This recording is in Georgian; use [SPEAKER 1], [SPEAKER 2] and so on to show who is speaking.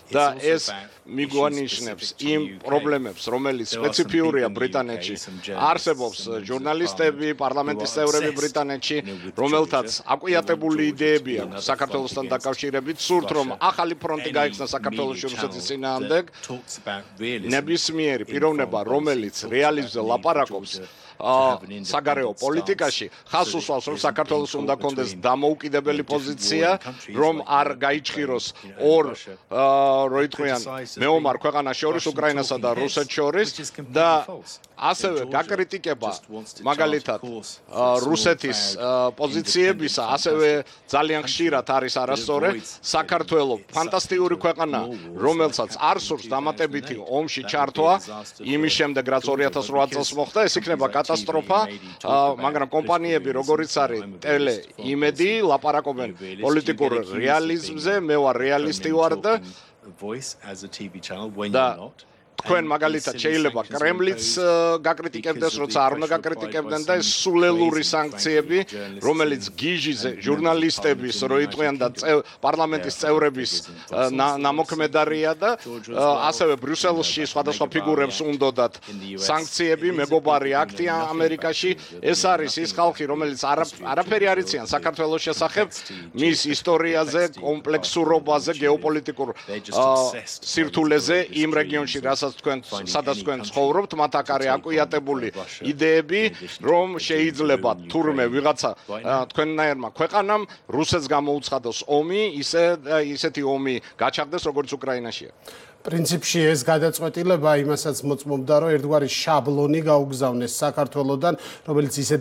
[SPEAKER 1] და ეს მიგვანიშნებს იმ პრობლემებს, რომელიც სპეციფიურია ბრიტანეთში. არსებობს ჟურნალისტები, პარლამენტის წევრები ბრიტანეთში, რომელთაც აკვიატებული იდეები აქვს საქართველოსთან დაკავშირებით, სურთ რომ ახალი ფრონტი გაიხსნა საქართველოში რუსეთის წინააღმდეგ. ნებისმიერი პიროვნება, რომელიც რეალიზმზე ლაპარაკობს საგარეო პოლიტიკაში, ხას უსვამს, რომ საქართველოს უნდა კონდეს დამოუკიდებელი პოზიცია, რომ არ გაიჭიროს ორ როიტყვიან მეომარ ქვეყანას შორის, უკრაინასა და რუსეთს შორის და ასევე გაკრიტიკება მაგალითად რუსეთის პოზიციებისა, ასევე ძალიან ხშირად არის არასწორი. საქართველო ფანტასტიკური ქვეყანა, რომელსაც არ სურს დამატებითი ომში ჩართვა, იმის შემდეგ რაც 2008 წელს მოხდა, ეს იქნება კატასტროფა, მაგრამ კომპანიები როგორიც არის ტელე იმედი ლაპარაკობენ პოლიტიკურ რეალიზმზე, მე ვარ რეალისტი ვარ და თქვენ მაგალითად შეიძლება კრემლიც გაკრიტიკებდეს, როცა არ უნდა გაკრიტიკებდნენ და ეს სულელური სანქციები, რომელიც გიჟიზე ჟურნალისტების როიტყვიან და პარლამენტის წევრების ნამოქმედარია და ასევე ბრიუსელში სხვადასხვა ფიგურებს უნდათ სანქციები, მეგობარი აქტი ამერიკაში. ეს არის ის ხალხი, რომელიც არაფერი არ იციან საქართველოს შესახებ, მის ისტორიაზე, კომპლექსურობაზე, გეოპოლიტიკურ სირთულეზე იმ რეგიონში, სადაც თქვენ ცხოვრობთ, მათ აქ არის აკვიატებული იდეები, რომ შეიძლება თურმე ვიღაცა თქვენნაირმა ქვეყანამ რუსეთს გამოუცხადოს ომი, ისეთი ომი გაჩაღდეს, როგორც უკრაინაშია.
[SPEAKER 2] პრინციპში ეს გადაწყვეტილება იმასაც მოწმობდა, რომ ერთგვარი შაბლონი გაუგზავნეს საქართველოსთან, რომელიც ისე